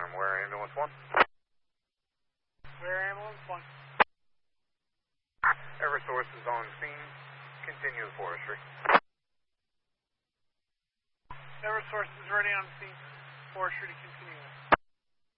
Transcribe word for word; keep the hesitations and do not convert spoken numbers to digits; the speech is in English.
confirm. Where ambulance one? Where ambulance one? Eversource is on scene. Continue the forestry. Eversource is ready on scene. Forestry to continue.